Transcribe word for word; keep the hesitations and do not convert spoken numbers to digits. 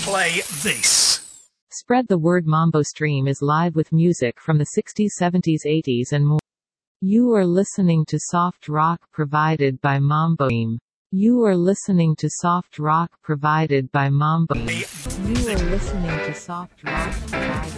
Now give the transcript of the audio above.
play this. Spread the word. Mambo Stream is live with music from the sixties, seventies, eighties and more. You are listening to soft rock provided by Mambo Stream. You are listening to soft rock provided by Mambo. You are listening to soft rock provided